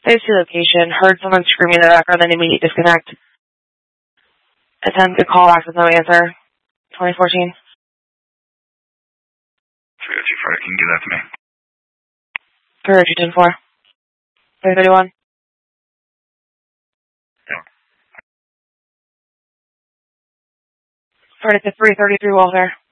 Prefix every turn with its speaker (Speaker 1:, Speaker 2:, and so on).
Speaker 1: Phase 2 location. Heard someone screaming in the background, then immediate disconnect. Attempt to call back with no answer. 2014.
Speaker 2: 302 can you give that to me?
Speaker 1: 302 10-4. 331.
Speaker 2: Yeah.
Speaker 1: Started to 333 welfare.